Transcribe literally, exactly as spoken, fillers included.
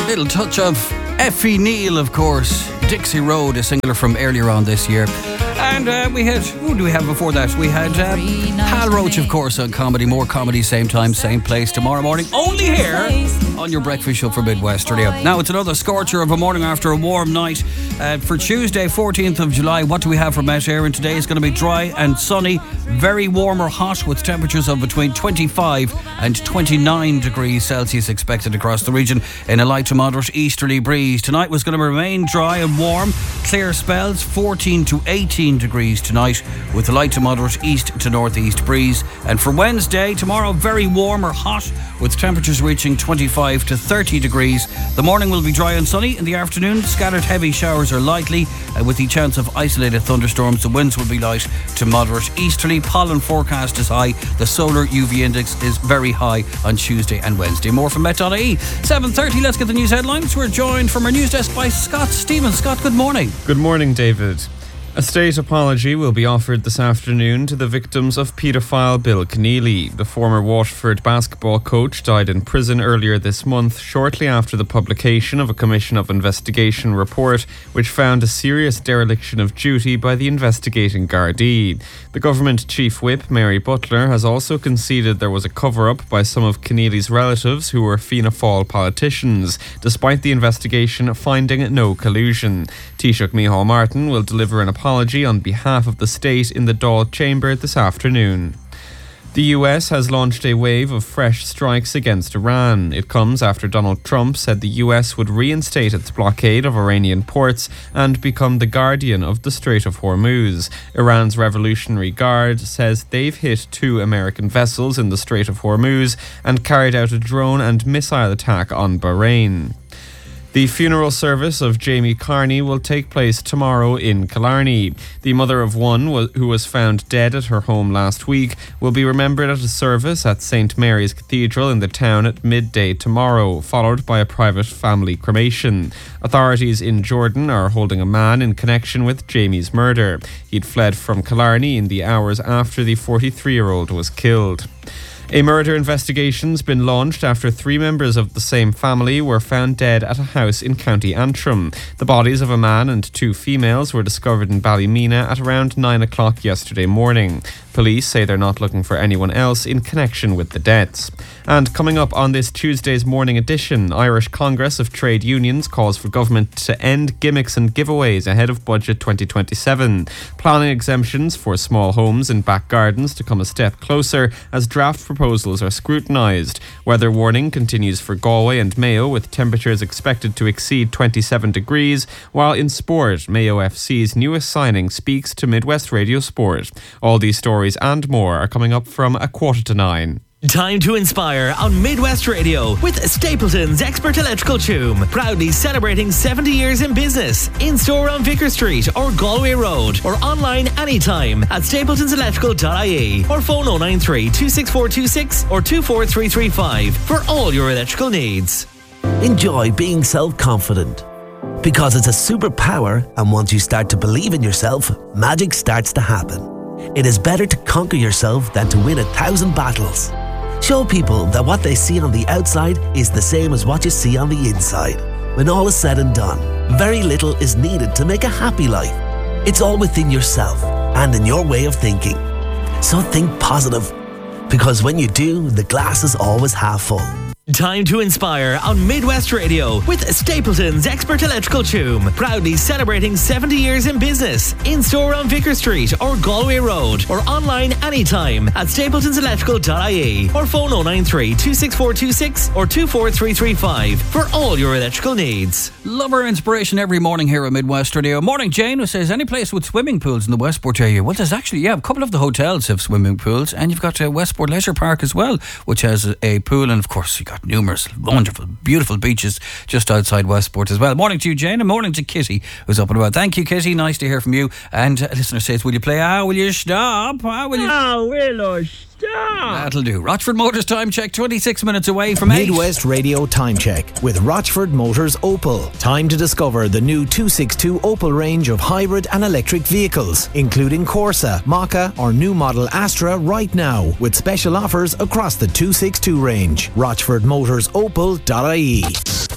Little touch of Effie Neal, of course. Dixie Road, a single from earlier on this year. And uh, we had, who do we have before that? We had um, Hal Roach, of course, on comedy. More comedy, same time, same place, tomorrow morning. Only here on your breakfast show for Midwest Radio. Now, it's another scorcher of a morning after a warm night. Uh, for Tuesday, fourteenth of July, what do we have for Met Éireann today? It's going to be dry and sunny, very warm or hot, with temperatures of between twenty-five and twenty-nine degrees Celsius expected across the region in a light to moderate easterly breeze. Tonight was going to remain dry and warm, clear spells, fourteen to eighteen degrees tonight, with a light to moderate east to northeast breeze. And for Wednesday, tomorrow, very warm or hot, with temperatures reaching twenty-five to thirty degrees. The morning will be dry and sunny. In the afternoon, scattered heavy showers or lightly, uh, with the chance of isolated thunderstorms. The winds will be light to moderate easterly. Pollen forecast is high. The solar U V index is very high on Tuesday and Wednesday. More from Met dot I E. seven thirty, let's get the news headlines. We're joined from our news desk by Scott Stevens. Scott, good morning. Good morning, David. A state apology will be offered this afternoon to the victims of paedophile Bill Keneally. The former Waterford basketball coach died in prison earlier this month, shortly after the publication of a Commission of Investigation report which found a serious dereliction of duty by the investigating Gardaí. The government chief whip, Mary Butler, has also conceded there was a cover-up by some of Keneally's relatives who were Fianna Fáil politicians, despite the investigation finding no collusion. Taoiseach Micheál Martin will deliver an apology apology on behalf of the state in the Dáil Chamber this afternoon. The U S has launched a wave of fresh strikes against Iran. It comes after Donald Trump said the U S would reinstate its blockade of Iranian ports and become the guardian of the Strait of Hormuz. Iran's Revolutionary Guard says they've hit two American vessels in the Strait of Hormuz and carried out a drone and missile attack on Bahrain. The funeral service of Jamie Carney will take place tomorrow in Killarney. The mother of one who was found dead at her home last week will be remembered at a service at Saint Mary's Cathedral in the town at midday tomorrow, followed by a private family cremation. Authorities in Jordan are holding a man in connection with Jamie's murder. He'd fled from Killarney in the hours after the forty-three-year-old was killed. A murder investigation's been launched after three members of the same family were found dead at a house in County Antrim. The bodies of a man and two females were discovered in Ballymena at around nine o'clock yesterday morning. Police say they're not looking for anyone else in connection with the deaths. And coming up on this Tuesday's morning edition, Irish Congress of Trade Unions calls for government to end gimmicks and giveaways ahead of Budget twenty twenty-seven. Planning exemptions for small homes and back gardens to come a step closer as draft proposals are scrutinised. Weather warning continues for Galway and Mayo, with temperatures expected to exceed twenty-seven degrees, while in sport, Mayo F C's newest signing speaks to Midwest Radio Sport. All these stories and more are coming up from a quarter to nine. Time to inspire on Midwest Radio with Stapleton's Expert Electrical Choom, proudly celebrating seventy years in business. In store on Vicar Street or Galway Road, or online anytime at stapletons electrical dot I E, or phone oh nine three, two six four two six or two four three three five for all your electrical needs. Enjoy being self-confident, because it's a superpower, and once you start to believe in yourself, magic starts to happen. It is better to conquer yourself than to win a thousand battles. Show people that what they see on the outside is the same as what you see on the inside. When all is said and done, very little is needed to make a happy life. It's all within yourself and in your way of thinking. So think positive, because when you do, the glass is always half full. Time to inspire on Midwest Radio with Stapleton's Expert Electrical Choom, proudly celebrating seventy years in business. In store on Vicar Street or Galway Road, or online anytime at stapletons electrical dot I E, or phone oh nine three, two six four two six or two four three three five for all your electrical needs. Love our inspiration every morning here at Midwest Radio. Morning, Jane, who says, any place with swimming pools in the Westport area? Well, there's actually, yeah, a couple of the hotels have swimming pools, and you've got uh, Westport Leisure Park as well, which has a, a pool, and of course, you've got numerous wonderful, beautiful beaches just outside Westport as well. Morning to you, Jane, and morning to Kitty, who's up and about. Thank you, Kitty. Nice to hear from you. And a listener says, will you play Ah, Will You Stop? Ah, will you... Ah, will you stop? That'll do. Rochford Motors time check, twenty-six minutes away from eight. Midwest Radio time check with Rochford Motors Opel. Time to discover the new two sixty-two Opel range of hybrid and electric vehicles, including Corsa, Maka or new model Astra right now, with special offers across the two sixty-two range. rochford motors opel dot I E.